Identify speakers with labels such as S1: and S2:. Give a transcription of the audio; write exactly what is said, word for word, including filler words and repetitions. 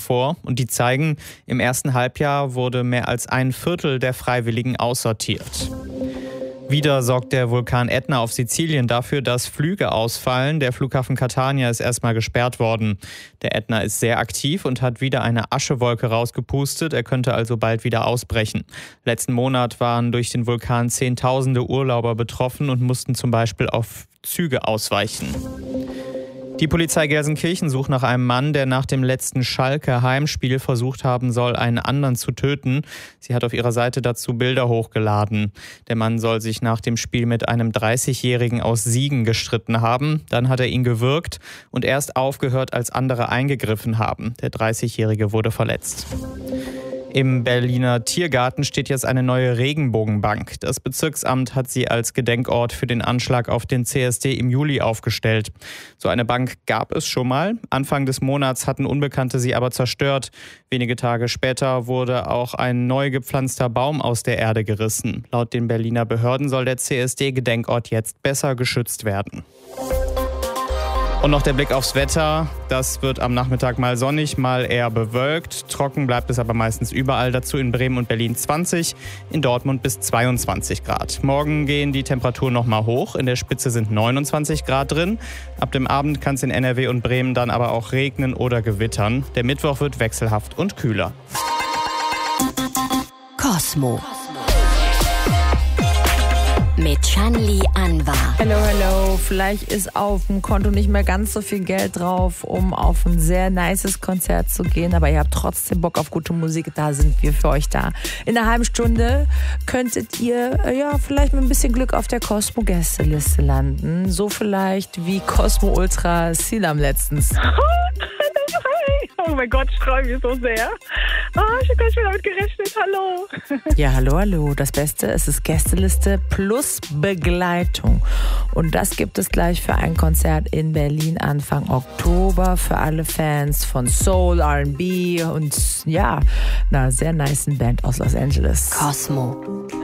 S1: vor und die zeigen, im ersten Halbjahr wurde mehr als ein Viertel der Freiwilligen aussortiert. Wieder sorgt der Vulkan Ätna auf Sizilien dafür, dass Flüge ausfallen. Der Flughafen Catania ist erstmal gesperrt worden. Der Ätna ist sehr aktiv und hat wieder eine Aschewolke rausgepustet. Er könnte also bald wieder ausbrechen. Letzten Monat waren durch den Vulkan Zehntausende Urlauber betroffen und mussten zum Beispiel auf Züge ausweichen. Die Polizei Gelsenkirchen sucht nach einem Mann, der nach dem letzten Schalke-Heimspiel versucht haben soll, einen anderen zu töten. Sie hat auf ihrer Seite dazu Bilder hochgeladen. Der Mann soll sich nach dem Spiel mit einem dreißigjährigen aus Siegen gestritten haben. Dann hat er ihn gewürgt und erst aufgehört, als andere eingegriffen haben. Der dreißigjährige wurde verletzt. Im Berliner Tiergarten steht jetzt eine neue Regenbogenbank. Das Bezirksamt hat sie als Gedenkort für den Anschlag auf den C S D im Juli aufgestellt. So eine Bank gab es schon mal. Anfang des Monats hatten Unbekannte sie aber zerstört. Wenige Tage später wurde auch ein neu gepflanzter Baum aus der Erde gerissen. Laut den Berliner Behörden soll der C S D-Gedenkort jetzt besser geschützt werden. Und noch der Blick aufs Wetter. Das wird am Nachmittag mal sonnig, mal eher bewölkt. Trocken bleibt es aber meistens überall. Dazu in Bremen und Berlin zwanzig, in Dortmund bis zweiundzwanzig Grad. Morgen gehen die Temperaturen noch mal hoch. In der Spitze sind neunundzwanzig Grad drin. Ab dem Abend kann es in N R W und Bremen dann aber auch regnen oder gewittern. Der Mittwoch wird wechselhaft und kühler.
S2: Kosmo mit Shanli Anwar.
S3: Hallo, hallo. Vielleicht ist auf dem Konto nicht mehr ganz so viel Geld drauf, um auf ein sehr nices Konzert zu gehen, aber ihr habt trotzdem Bock auf gute Musik. Da sind wir für euch da. In einer halben Stunde könntet ihr ja vielleicht mit ein bisschen Glück auf der Cosmo-Gästeliste landen. So vielleicht wie Cosmo Ultra Silam letztens.
S4: Oh mein Gott, ich freue mich so sehr. Oh, ich habe gar nicht mehr damit gerechnet. Hallo.
S3: Ja, hallo, hallo. Das Beste, es ist Gästeliste plus Begleitung. Und das gibt es gleich für ein Konzert in Berlin Anfang Oktober für alle Fans von Soul, R and B und ja, einer sehr nicen Band aus Los Angeles.
S2: Kosmo.